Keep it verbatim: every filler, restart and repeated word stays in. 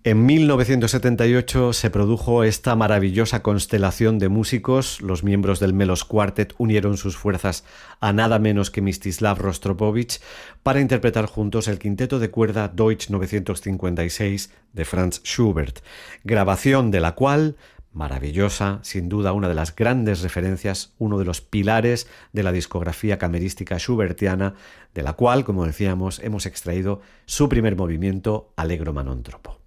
En mil novecientos setenta y ocho se produjo esta maravillosa constelación de músicos. Los miembros del Melos Quartet unieron sus fuerzas a nada menos que Mstislav Rostropovich para interpretar juntos el quinteto de cuerda Deutsch novecientos cincuenta y seis de Franz Schubert, grabación de la cual, maravillosa, sin duda una de las grandes referencias, uno de los pilares de la discografía camerística schubertiana, de la cual, como decíamos, hemos extraído su primer movimiento, Allegro Manontropo.